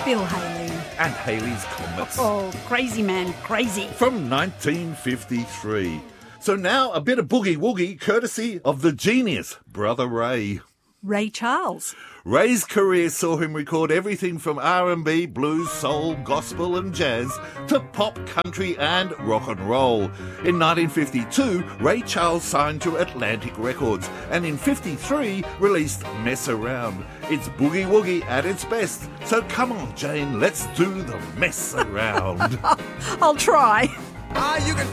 Bill Haley. And Halley's Comets. Oh, crazy man, crazy. From 1953. So now a bit of boogie woogie courtesy of the genius, Brother Ray. Ray Charles. Ray's career saw him record everything from R&B, blues, soul, gospel and jazz to pop, country and rock and roll. In 1952, Ray Charles signed to Atlantic Records and in 53 released Mess Around. It's boogie woogie at its best. So come on, Jane, let's do the mess around. I'll try. You can